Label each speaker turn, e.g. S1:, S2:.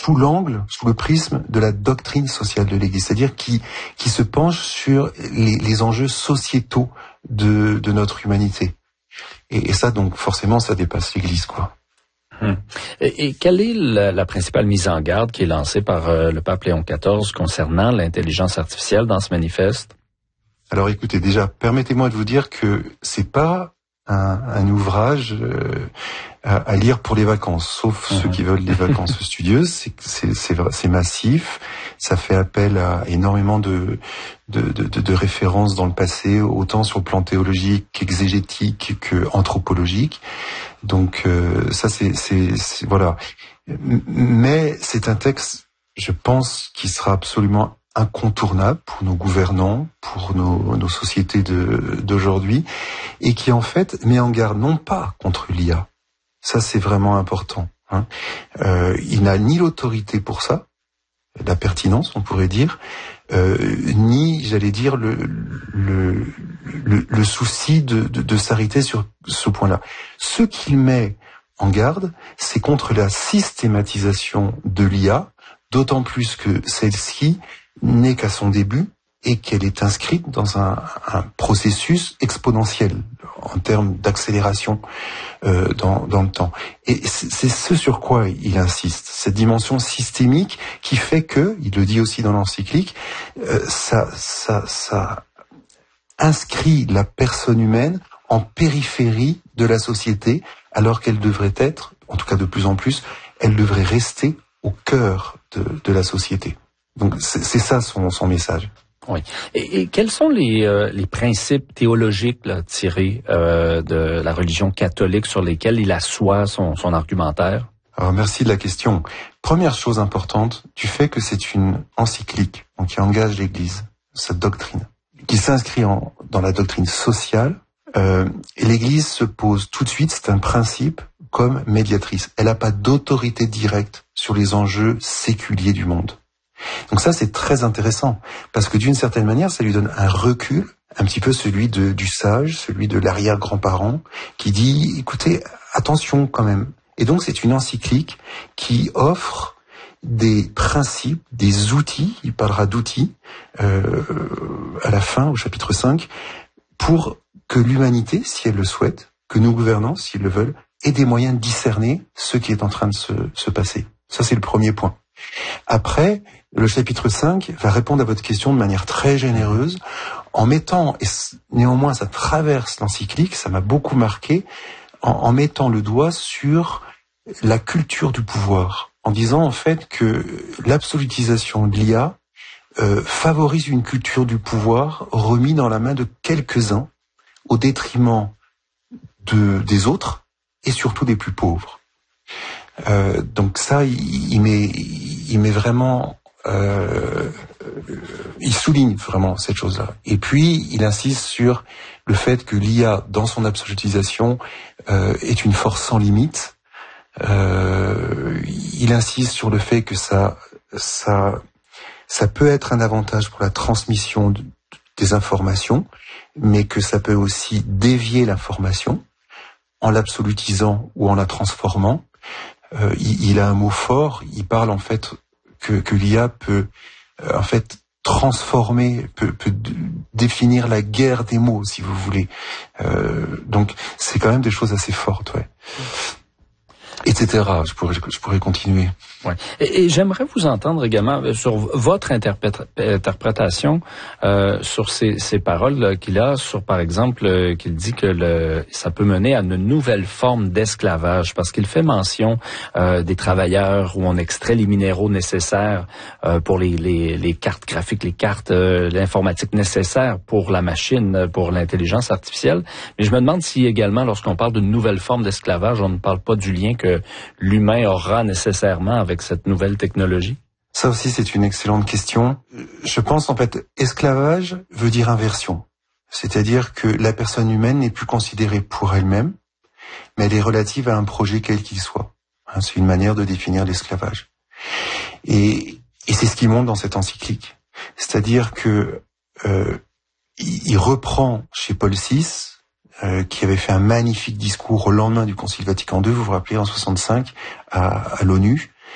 S1: sous le prisme de la doctrine sociale de l'Église, c'est-à-dire qui se penche sur les enjeux sociétaux de notre humanité. Et ça, donc, forcément, ça dépasse l'Église, quoi.
S2: Et quelle est la principale mise en garde qui est lancée par le pape Léon XIV concernant l'intelligence artificielle dans ce manifeste?
S1: Alors, écoutez, déjà, permettez-moi de vous dire que c'est pas un ouvrage à lire pour les vacances, sauf ceux qui veulent des vacances studieuses. C'est massif, ça fait appel à énormément de références dans le passé, autant sur le plan théologique qu'exégétique que anthropologique. Donc ça c'est voilà. Mais c'est un texte, je pense, qui sera absolument incontournable pour nos gouvernants, pour nos sociétés d'aujourd'hui, et qui en fait met en garde non pas contre l'IA, ça c'est vraiment important, hein. Il n'a ni l'autorité pour ça, la pertinence on pourrait dire, ni j'allais dire le souci de s'arrêter sur ce point-là. Ce qu'il met en garde, c'est contre la systématisation de l'IA, d'autant plus que celle-ci n'est qu'à son début et qu'elle est inscrite dans un processus exponentiel en termes d'accélération dans le temps. Et c'est ce sur quoi il insiste, cette dimension systémique qui fait que, il le dit aussi dans l'encyclique, ça inscrit la personne humaine en périphérie de la société, alors qu'elle devrait être, en tout cas de plus en plus, elle devrait rester au cœur de la société. Donc c'est ça son message.
S2: Oui. Et quels sont les principes théologiques là, tirés de la religion catholique sur lesquels il assoit son argumentaire?
S1: Alors merci de la question. Première chose importante, du fait que c'est une encyclique, donc qui engage l'Église, sa doctrine, qui s'inscrit dans la doctrine sociale, et l'Église se pose tout de suite, c'est un principe, comme médiatrice. Elle n'a pas d'autorité directe sur les enjeux séculiers du monde. Donc ça, c'est très intéressant, parce que d'une certaine manière, ça lui donne un recul, un petit peu celui du sage, celui de l'arrière-grand-parent, qui dit, écoutez, attention quand même. Et donc, c'est une encyclique qui offre des principes, des outils, il parlera d'outils à la fin, au chapitre 5, pour que l'humanité, si elle le souhaite, que nos gouvernants, s'ils le veulent, aient des moyens de discerner ce qui est en train de se passer. Ça, c'est le premier point. Après, le chapitre 5 va répondre à votre question de manière très généreuse, en mettant, et néanmoins ça traverse l'encyclique, ça m'a beaucoup marqué, en mettant le doigt sur la culture du pouvoir, en disant en fait que l'absolutisation de l'IA favorise une culture du pouvoir remis dans la main de quelques-uns, au détriment des autres, et surtout des plus pauvres. Donc ça, il met vraiment, il souligne vraiment cette chose-là. Et puis, il insiste sur le fait que l'IA, dans son absolutisation, est une force sans limite. Il insiste sur le fait que ça peut être un avantage pour la transmission des informations, mais que ça peut aussi dévier l'information en l'absolutisant ou en la transformant. Il a un mot fort, il parle en fait que l'IA peut en fait transformer, peut définir la guerre des mots, si vous voulez. Donc c'est quand même des choses assez fortes, ouais. Etc. Je pourrais continuer.
S2: Ouais. Et j'aimerais vous entendre également sur votre interprétation sur ces paroles qu'il a, sur par exemple qu'il dit que ça peut mener à une nouvelle forme d'esclavage, parce qu'il fait mention des travailleurs où on extrait les minéraux nécessaires pour les cartes graphiques, les cartes l'informatique nécessaires pour la machine, pour l'intelligence artificielle. Mais je me demande si également, lorsqu'on parle d'une nouvelle forme d'esclavage, on ne parle pas du lien que l'humain aura nécessairement avec cette nouvelle technologie?
S1: Ça aussi, c'est une excellente question. Je pense, en fait, esclavage veut dire inversion. C'est-à-dire que la personne humaine n'est plus considérée pour elle-même, mais elle est relative à un projet quel qu'il soit. C'est une manière de définir l'esclavage. Et c'est ce qui montre dans cette encyclique. C'est-à-dire que il reprend chez Paul VI, qui avait fait un magnifique discours au lendemain du Concile Vatican II, vous vous rappelez, en 65, à l'ONU,